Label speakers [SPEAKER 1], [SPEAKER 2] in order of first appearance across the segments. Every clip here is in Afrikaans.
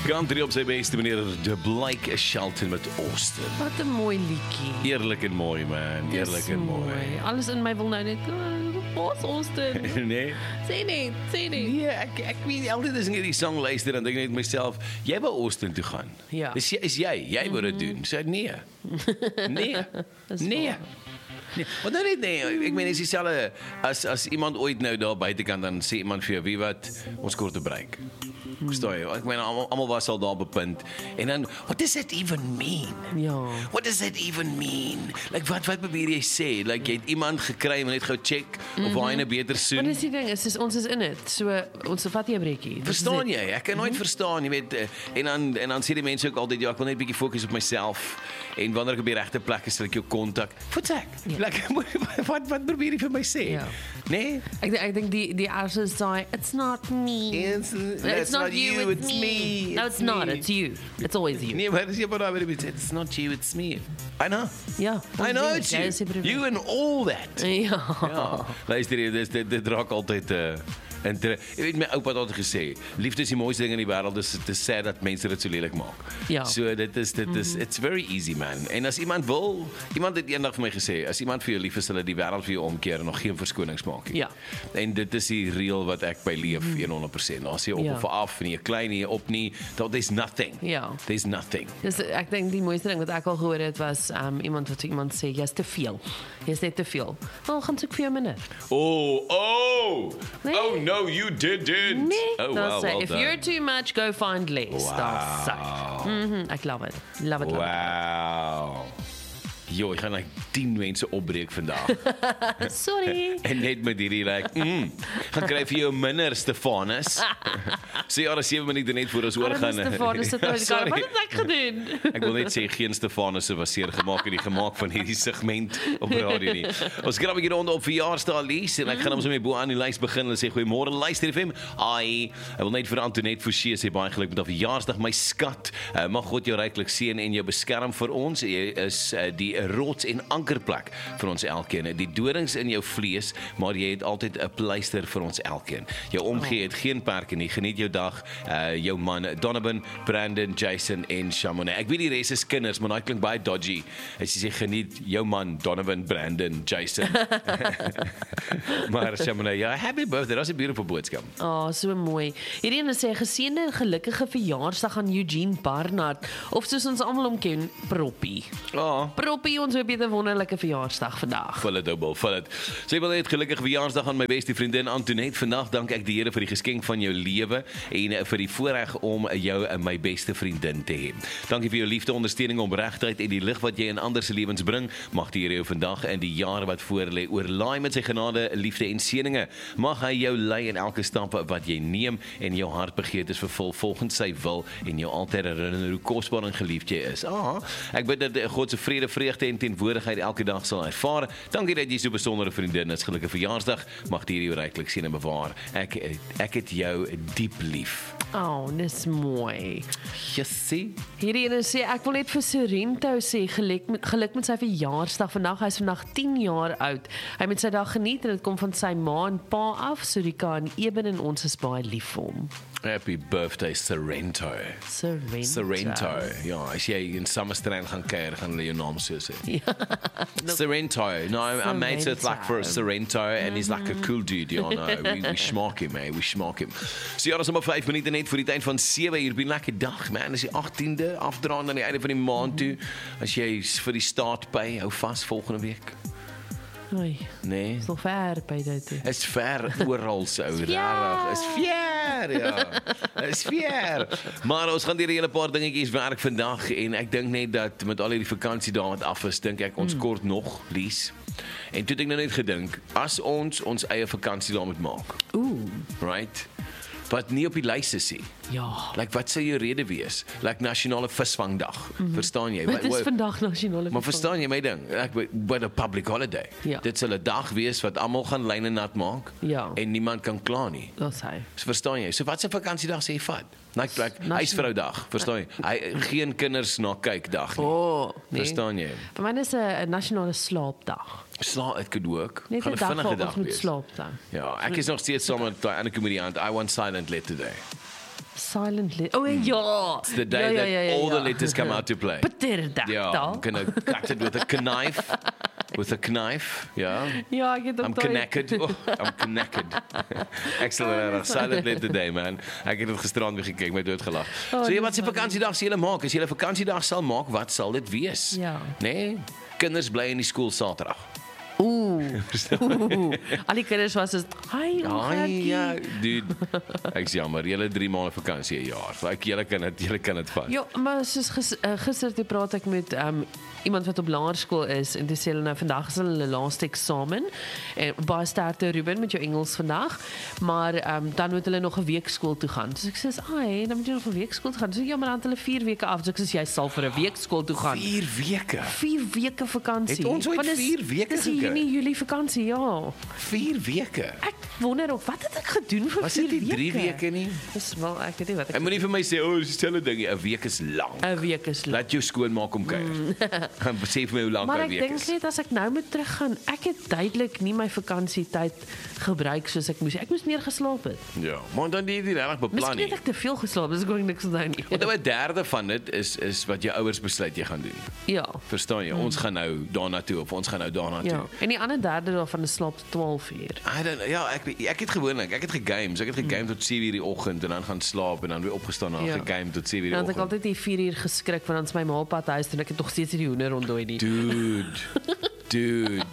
[SPEAKER 1] Country op sy beste, meneer De Blake Shelton met Austin.
[SPEAKER 2] Wat 'n mooi liedjie.
[SPEAKER 1] Eerlik en mooi, man. Eerlik en mooi.
[SPEAKER 2] Alles in my wil nou net, Boss Austin.
[SPEAKER 1] Nee?
[SPEAKER 2] Sê net.
[SPEAKER 1] Nee, ek weet altyd as ek die song luister dan dink ek net myself, jy wou Austin toe gaan.
[SPEAKER 2] Ja.
[SPEAKER 1] Is jy wou dit doen. Sê nee. Nee. Nee. Nee, want nou net nee, ek meen is dieselfde as iemand ooit nou daar buitekant dan sê iemand vir jou, wie wat, ons kort 'n break. Verstaan jy? Ek meen almal was al daar bepunt. En dan, what does that even mean?
[SPEAKER 2] Ja.
[SPEAKER 1] What does that even mean? Like wat probeer jy sê? Like jy het iemand gekry, maar net gou check of hy 'n beter soen.
[SPEAKER 2] Maar dis die ding, ons is in dit. So ons vat nie 'n breekie.
[SPEAKER 1] Verstaan jy? Ek kan nooit verstaan, jy weet, en dan sê die mense ook altyd, ja, ek wil net 'n bietjie fokus op myself en wanneer ek op die regte plek is, sal ek jou kontak. Voetsak.
[SPEAKER 2] Ja.
[SPEAKER 1] Like, wat probeer jy vir my sê?
[SPEAKER 2] Ja.
[SPEAKER 1] Nee?
[SPEAKER 2] Ek dink die arse sê, it's not me.
[SPEAKER 1] It's not you, it's me.
[SPEAKER 2] No, it's not, it's you. It's always you.
[SPEAKER 1] Nee, maar dis jy maar it's not you, it's me. I know.
[SPEAKER 2] Ja.
[SPEAKER 1] I know it's you. You and all that.
[SPEAKER 2] Ja.
[SPEAKER 1] Ja. Luister jy, dit raak altyd en jy weet my oupa het altyd gesê, liefde is die mooiste ding in die wêreld, dis te sê dat mense dit so lelik maak.
[SPEAKER 2] Ja.
[SPEAKER 1] So dit is it's very easy, man. En as iemand het eendag vir my gesê, as iemand vir jou lief is, hulle die wêreld vir jou omkeer en nog geen verskonings maak nie.
[SPEAKER 2] Ja.
[SPEAKER 1] En dit is die reël wat ek by leef 100%. Daar's nie op
[SPEAKER 2] Ja.
[SPEAKER 1] of af nie, klein nie, op nie. There's nothing.
[SPEAKER 2] Ja.
[SPEAKER 1] There's nothing.
[SPEAKER 2] Dus ek dink die mooiste ding wat ek al gehoor het was iemand wat iemand sê, jy's te veel. Jy's net te veel. Wel, gaan soek vir jou minder. Nee.
[SPEAKER 1] Oh no, you didn't.
[SPEAKER 2] Nee,
[SPEAKER 1] Oh,
[SPEAKER 2] they'll
[SPEAKER 1] wow,
[SPEAKER 2] say,
[SPEAKER 1] well
[SPEAKER 2] if
[SPEAKER 1] done.
[SPEAKER 2] you're too much, go find less.
[SPEAKER 1] Wow.
[SPEAKER 2] They'll say. Ek love it. Love it.
[SPEAKER 1] Wow. Jo, ek gaan like 10 mense opbreek vandag.
[SPEAKER 2] Sorry.
[SPEAKER 1] En net met hierdie gaan kry vir jou minder, Stefanus. So ja, 7 minute net voor ons oorgaan.
[SPEAKER 2] Stefanus sit nou in die kar.
[SPEAKER 1] Sorry.
[SPEAKER 2] Wat het ek gedoen?
[SPEAKER 1] Ek wil net sê geen Stefanusse was seer gemaak in die gemaak van hierdie segment op radio nie. Ons gaan 'n bietjie rond op verjaarsdag lees en ek gaan ons met bo aan die lys begin. Hulle sê goeiemôre luister FM. Ek wil net vir Antoinette Forsie sê baie geluk met haar verjaarsdag my skat. Mag God jou ryklik seën en jou beskerm vir ons. Jy is die rots en ankerplek vir ons elkeen. Die dorings in jou vlees, maar jy het altyd 'n pleister vir ons elkeen. Jou omgee het geen perke nie. Geniet jou dag. Jou man Donovan, Brandon, Jason en Shamone. Ek weet die res is kinders, maar daai klink baie dodgy. As jy sê geniet jou man Donovan, Brandon, Jason. Maar Shamone, ja, happy birthday. That's a beautiful boodskap.
[SPEAKER 2] So mooi. Hierdie ene sê geseënde en gelukkige verjaarsdag aan Eugene Barnard of soos ons almal hom ken, Proppie. Proppie, ons hoop jy het 'n wonderlike verjaarsdag vandag.
[SPEAKER 1] Vul dit dubbel, vul dit. Sê wil net gelukkige verjaarsdag aan my beste vriendin Antoinette. Vandag dank ek die Here vir die geskenk van jou lewe en vir die voorreg om jou my beste vriendin te hê. Dankie vir jou liefde, ondersteuning, opregtheid en die lig wat jy in ander se lewens bring. Mag die Here jou vandag en die jare wat voor lê oorlaai met sy genade, liefde en seëninge. Mag hy jou lei in elke stap wat jy neem en jou hartbegeertes vervul volgens sy wil en jou altyd herinner hoe kosbaar en geliefd jy is. Ek bid dat God se vrede, vreugde en teenwoordigheid elke dag sal ervaar. Dankie dat jy so 'n besondere vriendin is. Gelukkige verjaarsdag. Mag die Here jou ryklik seën en bewaar. Ek het jou diep lief.
[SPEAKER 2] Dis mooi.
[SPEAKER 1] Jessie.
[SPEAKER 2] Hierdie ene sê ek wil net vir Sorrento sê geluk met sy verjaarsdag vandag. Hy is vandag 10 jaar oud. Hy met sy dag geniet en dit kom van sy ma en pa af, Surika en Eben en ons is baie lief vir hom.
[SPEAKER 1] Happy birthday Sorrento. Ja, as jy in Summerstrand gaan kuier, gaan hulle jou naam so sê. Sorrento. No, I made it like for a Sorrento and he's like a cool dude, you know. We smaak him, we smaak him. So ja, ons is maar 5 minute net voor die tyd van 7 uur. Been lekker dag, man. Dis die 18de afdraand aan die einde van die maand toe. As jy vir die staat by, hou vas volgende week. Nee.
[SPEAKER 2] Is nog ver by dit.
[SPEAKER 1] Is ver oral so rarig. Is ver, ja. Is ver. Maar ons gaan deur 'n hele paar dingetjies werk vandag en ek dink net dat met al hierdie vakansie daar wat af is, dink ek ons kort nog lees. En toe het ek nou net gedink, as ons eie vakansie daar moet maak. Right? Wat nie op die lys is nie.
[SPEAKER 2] Ja.
[SPEAKER 1] Like wat sou jou rede wees? Like nasionale visvangdag. Verstaan jy?
[SPEAKER 2] Dit is vandag nasionale
[SPEAKER 1] Maar verstaan jy my ding? Like but a public holiday.
[SPEAKER 2] Ja.
[SPEAKER 1] Dit sal 'n dag wees wat almal gaan lyne nat maak en niemand kan kla nie.
[SPEAKER 2] Dis hy.
[SPEAKER 1] So verstaan jy? So wat se vakansiedag sê jy vat? Like huisvroudag, verstaan jy? Hy geen kinders na kykdag nie.
[SPEAKER 2] Nee.
[SPEAKER 1] Verstaan jy?
[SPEAKER 2] Vir my is 'n nasionale slaapdag.
[SPEAKER 1] Slaap dit could work.
[SPEAKER 2] Net
[SPEAKER 1] Gaan
[SPEAKER 2] 'n
[SPEAKER 1] 'n
[SPEAKER 2] dag
[SPEAKER 1] vinnige
[SPEAKER 2] waarop
[SPEAKER 1] dag
[SPEAKER 2] ons moet
[SPEAKER 1] wees.
[SPEAKER 2] slaap dan.
[SPEAKER 1] Ja, ek is nog steeds saam met daai ander komediant. I want silent lit today.
[SPEAKER 2] Silent letter. Oh ja.
[SPEAKER 1] It's the day that all the letters come out to play.
[SPEAKER 2] Pterodactyl.
[SPEAKER 1] Yeah, I'm gonna cut it with a knife. With a knife, ja.
[SPEAKER 2] Ja, ek het ook
[SPEAKER 1] I'm connected. Oh, I'm connected. Excellent. Silent letter day, man. Ek het dit gisterand weer gekyk, my doodgelag. So wat se vakansiedag sal julle maak? As julle vakansiedag sal maak, wat sal dit wees?
[SPEAKER 2] Ja.
[SPEAKER 1] Nee, kinders bly in die skool Saterdag.
[SPEAKER 2] Al die kinders was so, "Hi,
[SPEAKER 1] ja, dude. Ek's jammer, julle 3 maande vakansie 'n jaar. Like julle kan dit vat.
[SPEAKER 2] Ja, maar soos gister toe praat ek met iemand wat op laerskool is en toe sê hulle nou vandag is hulle laaste eksamen en baie sterkte Ruben met jou Engels vandag, maar dan moet hulle nog 'n week skool toe gaan. So ek sê, "Ai, dan moet jy nog 'n week skool toe gaan." So ja, maar dan het hulle 4 weke af. So ek sê jy sal vir 'n week skool toe gaan.
[SPEAKER 1] 4 weke.
[SPEAKER 2] 4 weke vakansie.
[SPEAKER 1] Het ons ooit 4 weke
[SPEAKER 2] gekry? Dis Junie, Julie vakansie, ja.
[SPEAKER 1] 4 weke.
[SPEAKER 2] Ek wonder of wat het ek gedoen vir 4 weke?
[SPEAKER 1] Was dit nie 3 weke nie?
[SPEAKER 2] Dis wel ek weet nie wat ek.
[SPEAKER 1] Ek moenie vir my sê, "O, dis dieselfde ding, 'n week is lank."
[SPEAKER 2] 'n week is lank.
[SPEAKER 1] Laat jou skoonmaak kom kuier. Gaan besef my hoe lank 'n week is.
[SPEAKER 2] Maar ek dink net as ek nou moet teruggaan, ek het duidelik nie my vakansietyd gebruik soos ek moes. Ek moes meer geslaap het.
[SPEAKER 1] Ja, maar dan die regtig beplan
[SPEAKER 2] Miskien
[SPEAKER 1] nie.
[SPEAKER 2] het ek te veel geslaap, dis ek ook niks onthou nie.
[SPEAKER 1] Want 'n derde van dit is wat jou ouers besluit jy gaan doen.
[SPEAKER 2] Ja.
[SPEAKER 1] Verstaan jy? Ons gaan nou daarna toe of ons gaan nou daarna toe.
[SPEAKER 2] Ja. En die ander derde daarvan is slaap 12 uur.
[SPEAKER 1] Ek het gewoonlik, ek het gegames. Ek het gegamed tot 7 uur die oggend en dan gaan slaap en dan weer opgestaan en gegamed tot 7 uur die
[SPEAKER 2] Dan
[SPEAKER 1] oggend.
[SPEAKER 2] het ek altyd die 4 uur geskrik want dan is my ma op pad huis en ek het nog steeds die hoender ronddooi nie. Dude.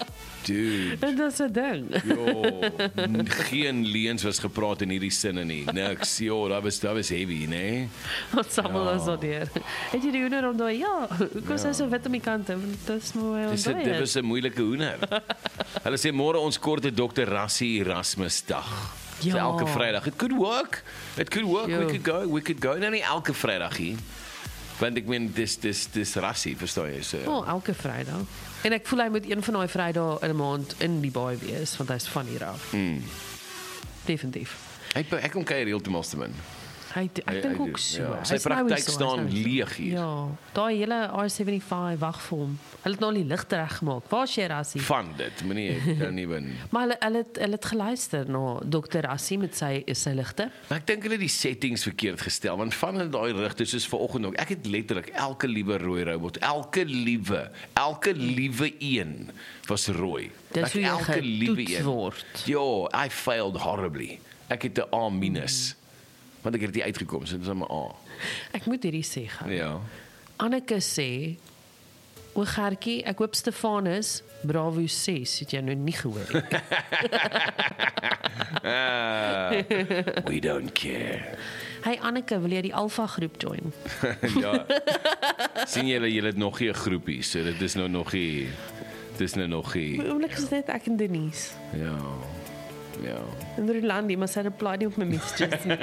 [SPEAKER 2] En dat is 'n ding.
[SPEAKER 1] Jo, geen leuns was gepraat in hierdie sinne nie. Niks. Jo, dat was heavy, nee.
[SPEAKER 2] Wat sammel was dat hier. Het jy die hoender ronddooi? Ja. Hoekom is so wit aan die kante? Want dit is mooi ronddooi.
[SPEAKER 1] Dit was 'n moeilike hoender. Hulle sê môre ons korte Dr. Rassie Erasmus dag.
[SPEAKER 2] Ja.
[SPEAKER 1] So elke Vrydag. It could work.
[SPEAKER 2] Ja.
[SPEAKER 1] We could go. Nou nie elke Vrydag nie. Want ek meen dis Rassie, verstaan jy? So.
[SPEAKER 2] Elke Vrydag. En ek voel hy moet een van daai Vrydae in 'n maand in die baai wees want hy's van hier af. Definitief.
[SPEAKER 1] Ek kom kuier heeltemal te min.
[SPEAKER 2] Ek dink ook so.
[SPEAKER 1] Ja. Sy praktyk staan leeg hier.
[SPEAKER 2] Ja, daai hele R75 wag vir hom. Hulle het nou al die ligte reggemaak. Waar is jy, Rassie?
[SPEAKER 1] Van dit, moenie dan nie bin.
[SPEAKER 2] Maar hulle het geluister na Dr. Rassie met sy ligte.
[SPEAKER 1] Maar ek dink hulle het die settings verkeerd gestel want van in daai rigte soos vanoggend ook. Ek het letterlik elke liewe rooi robot, elke liewe een was rooi.
[SPEAKER 2] Dis hoe
[SPEAKER 1] elke liewe een
[SPEAKER 2] word.
[SPEAKER 1] Ja, I failed horribly. Ek het 'n A-. Want ek het dit uitgekom, so dit is 'n A.
[SPEAKER 2] Ek moet hierdie sê gou.
[SPEAKER 1] Ja.
[SPEAKER 2] Anneke sê, "O Gertjie, ek hoop Stefanus Bravo 6 het jy nou nie gehoor nie."
[SPEAKER 1] We don't care.
[SPEAKER 2] Hey Anneke, wil jy die Alpha groep join?
[SPEAKER 1] Ja. Sien julle het nog nie 'n groepie, so dit is nou nog nie.
[SPEAKER 2] Oomblik is dit ek en Denise.
[SPEAKER 1] Ja.
[SPEAKER 2] En Rolandi, maar sy reply nie op my messages nie.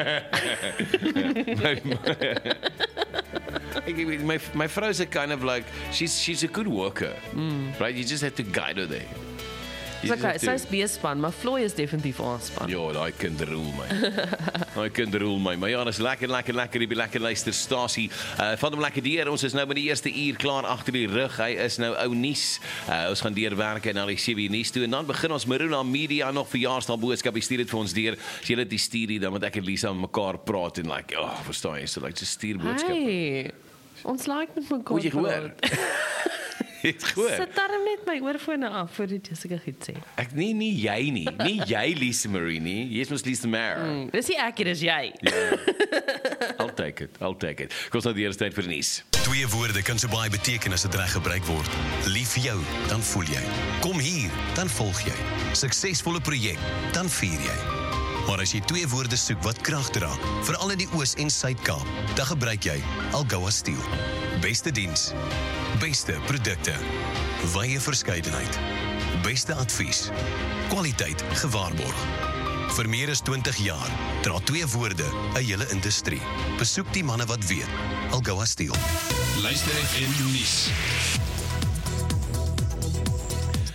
[SPEAKER 1] My vrou is kind of like she's a good worker. Right? You just have to guide her there.
[SPEAKER 2] Okay, sy's B-span, maar Floy is definitief A-span.
[SPEAKER 1] Ja, daai kind roel my. Maar ja, dis lekker die lekker luisterstasie. Van hom lekker deur. Ons is nou met die eerste uur klaar agter die rug. Hy is nou ou nuus. Ons gaan deurwerk na die 7 nuus toe en dan begin ons Marula Media nog verjaarsdag boodskap. Stuur dit vir ons deur. As jy dit stuur dan moet ek en Lisa met mekaar praat en like, verstaan jy, so like just stuur boodskappe.
[SPEAKER 2] Hey, ons like met mekaar.
[SPEAKER 1] Hoe jy hoor? Het gehoor.
[SPEAKER 2] Sit darm net my oorfone af voordat Jessica iets sê.
[SPEAKER 1] Ek nie jy nie. Nie jy Lisa Marie nie. Jy is mos Lisa Mare.
[SPEAKER 2] Dis nie ek, dis jy.
[SPEAKER 1] I'll take it. Kom ons nou die eerste tyd vir die nuus.
[SPEAKER 3] 2 woorde kan so baie beteken as dit reg gebruik word. Lief vir jou, dan voel jy. Kom hier, dan volg jy. Suksesvolle projek, dan vier jy. Maar as jy 2 woorde soek wat krag dra, veral in die Oos- en Suid-Kaap, dan gebruik jy Algoa Steel. Beste diens, beste produkte, wye verskeidenheid, beste advies, kwaliteit gewaarborg. Vir meer as 20 jaar dra 2 woorde 'n hele industrie. Besoek die manne wat weet. Algoa Steel.
[SPEAKER 4] Luister FM nuus.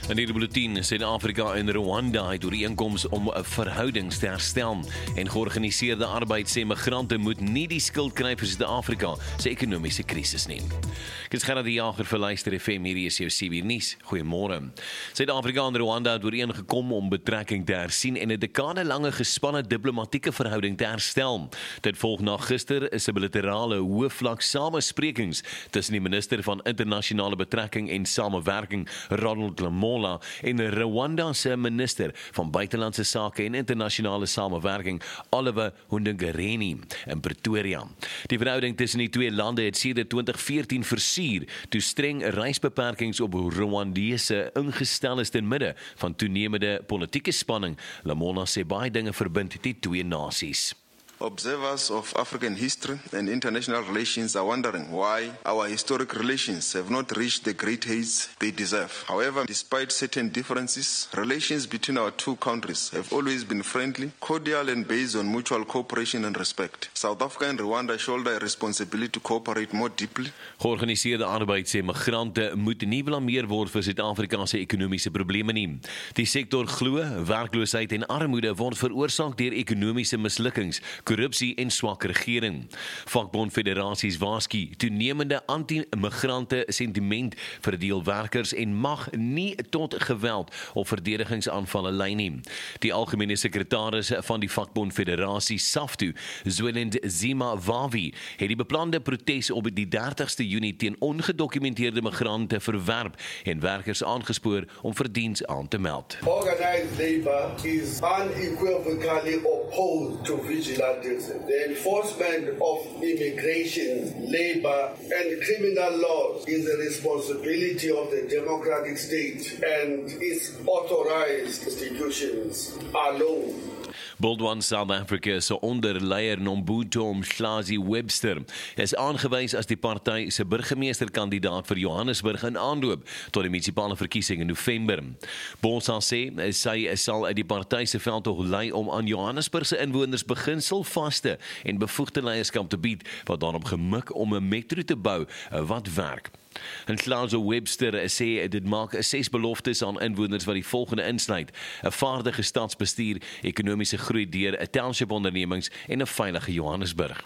[SPEAKER 1] In die bulletin, Suid-Afrika en Rwanda het ooreenkoms om verhoudings te herstel. En georganiseerde arbeid sê migrante moet nie die skuld kry vir Suid-Afrika se ekonomiese krisis nie. Ek is Gerard die Jager vir Luister FM, hierdie is jou CB Nuus. Goeiemôre. Suid-Afrika en Rwanda het ooreengekom om betrekking te hersien en 'n dekadelange gespanne diplomatieke verhouding te herstel. Dit volg na gister is 'n bilaterale hoëvlak samesprekings tussen die minister van internasionale betrekking en samewerking, Ronald Lamola, en Rwanda se minister van buitelandse sake en internasionale samewerking, Oliver Nduhungirehe, in Pretoria. Die verhouding tussen die twee lande het sedert 2014 versuur, toe streng reisbeperkings op Rwandese ingestel is ten midde van toenemende politieke spanning. Lamola sê baie dinge verbind die twee nasies.
[SPEAKER 4] Observers of African history and international relations are wondering why our historic relations have not reached the great heights they deserve. However, despite certain differences, relations between our two countries have always been friendly, cordial and based on mutual cooperation and respect. South Africa and Rwanda shoulder a responsibility to cooperate more deeply.
[SPEAKER 1] Georganiseerde arbeid sê migrante moet nie blameer word vir Suid-Afrika se ekonomiese probleme nie. Die sektor glo werkloosheid en armoede word veroorsaak deur ekonomiese mislukkings, korrupsie en swak regering. Vakbondfederasies waarsku toenemende anti-migrante sentiment vir deel werkers en mag nie tot geweld of verdedigingsaanvalle lei nie. Die algemene sekretaris van die vakbondfederasie SAFTU, Zwelinda Zimavavi, het die beplande protes op die 30ste Junie teen ongedokumenteerde migrante verwerp en werkers aangespoor om vir diens aan te meld.
[SPEAKER 5] Organized labor is unequivocally opposed to vigilantism. The enforcement of immigration, labor, and criminal laws is the responsibility of the democratic state and its authorized institutions alone.
[SPEAKER 1] Boldwan South Africa se onderleier Nombuto Mhlazi-Webster is aangewys as die party se burgemeesterkandidaat vir Johannesburg in aanloop tot die munisipale verkiesing in November. Bolsa sê sy sal uit die party se veldtog lei om aan Johannesburg se inwoners beginselvaste en bevoegde leierskap te bied wat daarop gemik om 'n metro te bou wat werk. En Mhlazi-Webster sê dit maak 6 beloftes aan inwoners wat die volgende insluit: 'n vaardige stadsbestuur, ekonomiese groei deur 'n township ondernemings en 'n veilige Johannesburg.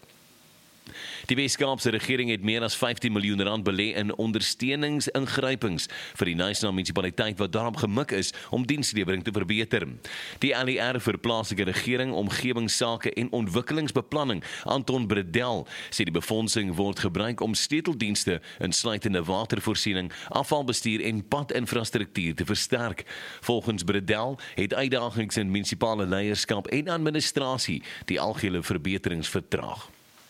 [SPEAKER 1] Die Weskaapse regering het meer as 15 miljoen rand belê in ondersteuningsingrypings vir die Knysna munisipaliteit wat daarop gemik is om dienslewering te verbeter. Die LER vir plaaslike regering, omgewingsake en ontwikkelingsbeplanning, Anton Bredel, sê die befondsing word gebruik om sleuteldienste insluitende watervoorsiening, afvalbestuur en padinfrastruktuur te versterk. Volgens Bredel het uitdagings in munisipale leierskap en administrasie die algehele verbeterings vertraag.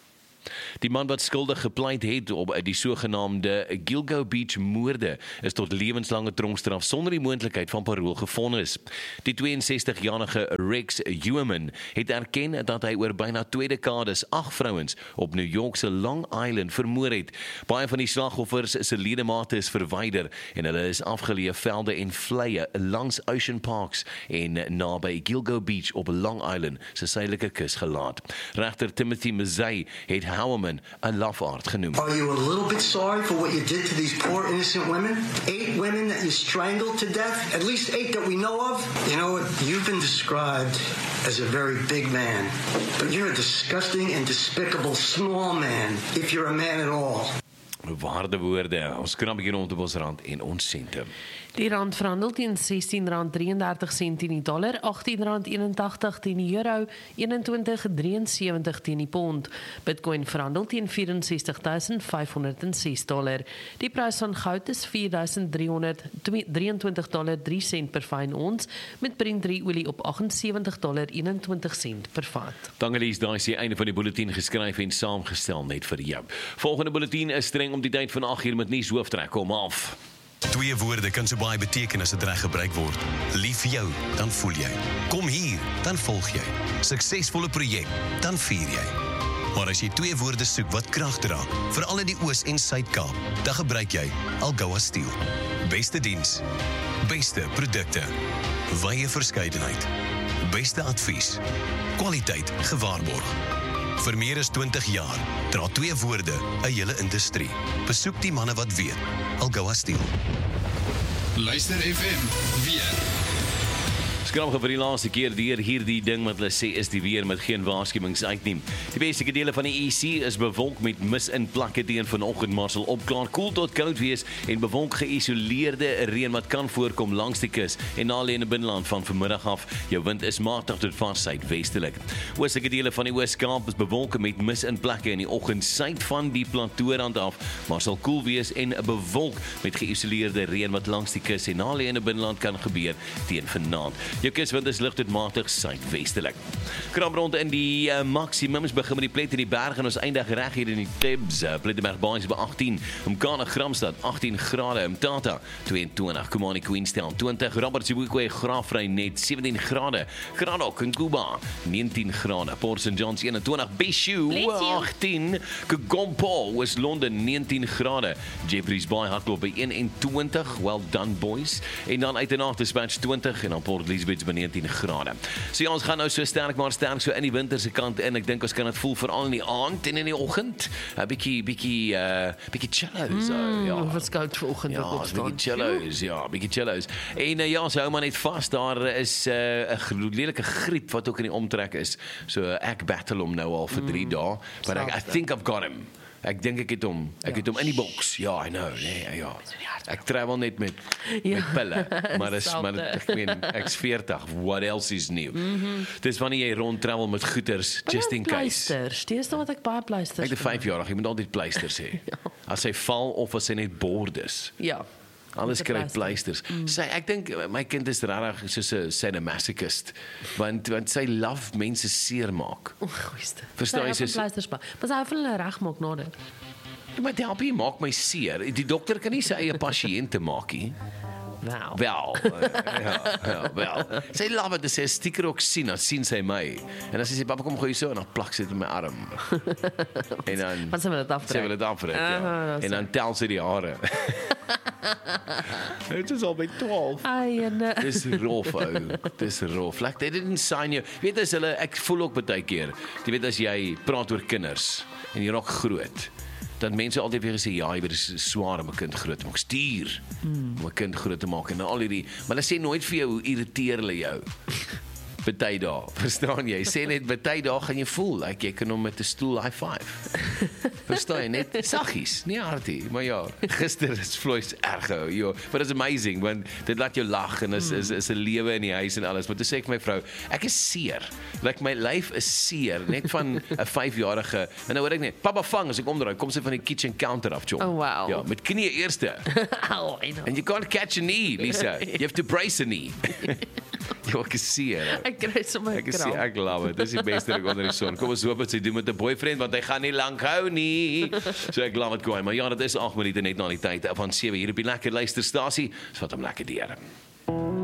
[SPEAKER 1] Die man wat skuldig gepleit het op die sogenaamde Gilgo Beach moorde is tot lewenslange tronkstraf sonder die moontlikheid van parol gevonnis. Die 62-jarige Rex Heumann het erken dat hy oor byna 2 dekades 8 vrouens op New York se Long Island vermoor het. Baie van die slagoffers se ledemate is verwyder en hulle is afgeleë velde en vleie langs Ocean Parks en naby Gilgo Beach op Long Island se suidelike kus gelaat. Regter Timothy Mazay het Heumann 'n lafaard genoem.
[SPEAKER 6] Are you a little bit sorry for what you did to these poor innocent women? 8 women that you strangled to death? At least 8 that we know of? You know what? You've been described as a very big man, but you're a disgusting and despicable small man, if you're a man at all.
[SPEAKER 1] Waarde woorde, ons krap hier rond op ons rand en ons sente.
[SPEAKER 2] Die rand verhandel teen R16.33 teen die dollar, R18.81 teen die euro, 21.73 teen die pond. Bitcoin verhandel teen $64,506. Die prys van goud is $4,323.03 per fyn ons, met Brent 3 olie op $78.21 per vat.
[SPEAKER 1] Dankie, daai is die einde van die bulletin geskryf en saamgestel net vir jou. Volgende bulletin is streng om die tyd van 8 uur met nuus hooftrek kom af.
[SPEAKER 3] 2 woorde kan so baie beteken as dit reg gebruik word. Lief vir jou, dan voel jy. Kom hier, dan volg jy. Suksesvolle projek, dan vier jy. Maar as jy 2 woorde soek wat krag dra, veral in die Oos- en Suid-Kaap, dan gebruik jy Algoa Steel. Beste diens, beste produkte, wye verskeidenheid, beste advies, kwaliteit gewaarborg. Vir meer as 20 jaar dra 2 woorde 'n hele industrie. Besoek die manne wat weet. Algoa Steel.
[SPEAKER 7] Luister FM, weer.
[SPEAKER 1] Skramge vir die laaste keer deur hierdie ding wat hulle sê is die weer met geen waarskuwings uitneem. Die beste dele van die EC is bewolk met mis in plakke teen vanoggend, maar sal opklaar, koel tot koud wees en bewolk geïsoleerde reën wat kan voorkom langs die kus en naby in die binneland van vanmiddag af. Jou wind is matig tot vars suidwestelik. Oostelike dele van die Oos-Kaap is bewolk met mis in plakke in die oggend suid van die platoorand af, maar sal koel wees en bewolk met geïsoleerde reën wat langs die kus en naby in die binneland kan gebeur teen vanaand. Jou kuswind is lig tot matig suidwestelik. Krapronde in die maksimums begin met die Plet in die berge en ons eindig reg hier in die Tebs. Plettenberg Baai by 18, Mkana Gramstad 18 grade, Mtata 22, Kumani Queenstown 20, Robert Sibukwe Graafrenet 17 grade, Granok in Kuba 19 grade, Port St. John's 21, Bishu 18, Kagompo West London 19 grade, Jeffreys Bay hardloop by 21, well done boys, en dan uit en af Dispatch 20 en dan Port Elizabeth by 19 grade. So ja, ons gaan nou so sterk so in die winterse kant in. Ek dink ons kan dit voel veral in die aand en in die oggend. 'n bietjie chillo's. Ja.
[SPEAKER 2] Wat skout vanoggend
[SPEAKER 1] ja,
[SPEAKER 2] opstaan.
[SPEAKER 1] Bietjie chillo's. En ja, so hou maar net vas. Daar is 'n lelike griep wat ook in die omtrek is. So ek battle hom nou al vir 3 dae, but I think I've got him. Ek dink ek het hom in die boks. Ja, I know. Nee, ja. Ek travel net met pille, maar ek meen ek's 40. What else is new? Dis wanneer jy rond travel met goeders just in case.
[SPEAKER 2] Pleisters. Dis wat ek baie pleisters.
[SPEAKER 1] Ek het 5 jaar, jy moet altyd pleisters hê. As hy val of as hy net bordes.
[SPEAKER 2] Ja.
[SPEAKER 1] Alles kry pleisters. Ek dink my kind is regtig soos 'n sadomasochist, want sy love mense seermaak.
[SPEAKER 2] Goeie.
[SPEAKER 1] Verstaan jy?
[SPEAKER 2] Pleisters maar sy wil hulle regmaak na dit.
[SPEAKER 1] Maar die maak my seer. Die dokter kan nie sy eie pasiënte maak nie. Wel. Wel. Sy love dit, sy sticker ook sien, dan sien sy my. En dan sê papa kom gou hier so en dan plak sy dit in my arm. En dan
[SPEAKER 2] wat sy wil dit aftrek.
[SPEAKER 1] Ja. En dan tel sy die hare. Dit is al by 12. Dis rof, ou. Dis rof. Like they didn't sign you. Weet as hulle, ek voel ook baie keer. Jy weet as jy praat oor kinders en jy raak groot, dan mense altyd weer gesê ja, jy weet dis swaar om 'n kind groot te maak. Stuur om 'n kind groot te maak en al hierdie, maar hulle sê nooit vir jou hoe irriteer hulle jou. Party dae, verstaan jy? Sê net party dae gaan jy voel like jy kan hom met 'n stoel high five. Verstaan jy net saggies, nie hardie, maar ja, gister is vloeis erg ou, jo, but it's amazing want dit laat jou lag en is 'n lewe in die huis en alles. Maar toe sê ek my vrou, ek is seer. Like my lyf is seer net van 'n 5-jarige. En nou hoor ek net, papa vang as ek omdraai, kom sy van die kitchen counter af, chom.
[SPEAKER 2] Oh wow.
[SPEAKER 1] Ja, met knie eerste. And you can't catch a knee, Lisa. You have to brace a knee. Jo, ek is seer.
[SPEAKER 2] Ek kry sommer kramp.
[SPEAKER 1] Ek love it. Dis die beste ding onder die son. Kom ons hoop dit sy doen met 'n boyfriend want hy gaan nie lank hou nie. So ek love it kwaai. Maar ja, dit is 8 minute net na die tyd van 7 hier op die lekker luisterstasie. So wat hom lekker deur.